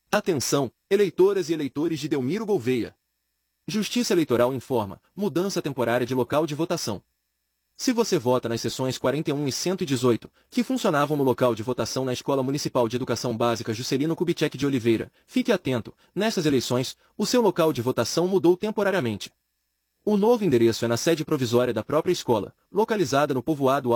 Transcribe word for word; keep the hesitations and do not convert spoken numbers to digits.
Atenção, eleitoras e eleitores de Delmiro Gouveia. Justiça Eleitoral informa, mudança temporária de local de votação. Se você vota nas seções quarenta e um e cento e dezoito, que funcionavam no local de votação na Escola Municipal de Educação Básica Juscelino Kubitschek de Oliveira, fique atento, nessas eleições, o seu local de votação mudou temporariamente. O novo endereço é na sede provisória da própria escola, localizada no povoado